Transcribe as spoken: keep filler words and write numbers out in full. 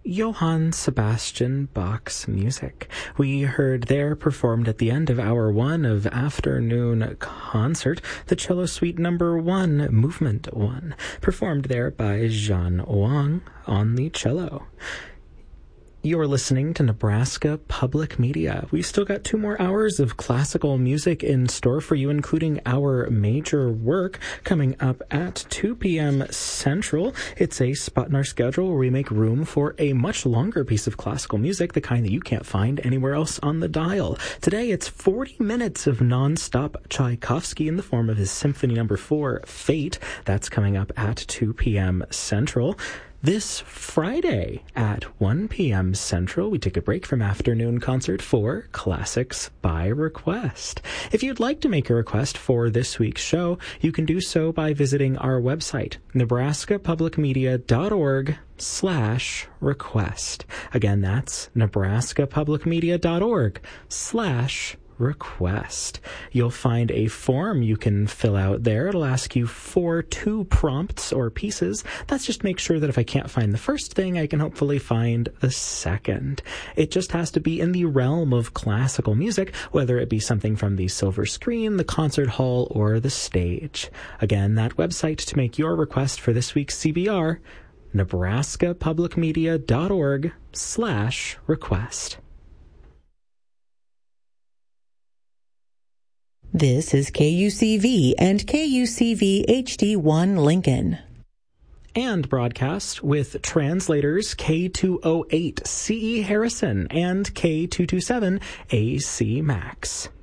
Johann Sebastian Bach's music. We heard there, performed at the end of hour one of Afternoon Concert, the Cello Suite number one, Movement one, performed there by Zhan Wang on the cello. You're listening to Nebraska Public Media. We've still got two more hours of classical music in store for you, including our major work coming up at two p.m. Central. It's a spot in our schedule where we make room for a much longer piece of classical music, the kind that you can't find anywhere else on the dial. Today, it's forty minutes of non-stop Tchaikovsky in the form of his Symphony Number four, Fate. That's coming up at two p.m. Central. This Friday at one p.m. Central, we take a break from Afternoon Concert for Classics by Request. If you'd like to make a request for this week's show, you can do so by visiting our website, nebraskapublicmedia.org slash request. Again, that's nebraskapublicmedia.org slash request. You'll find a form you can fill out there. It'll ask you for two prompts or pieces. That's just make sure that if I can't find the first thing, I can hopefully find the second. It just has to be in the realm of classical music, whether it be something from the silver screen, the concert hall, or the stage. Again, that website to make your request for this week's C B R, nebraskapublicmedia.org slash request. This is K U C V and K U C V H D one Lincoln. And broadcast with translators K two oh eight C E Harrison and K two twenty-seven A C Max.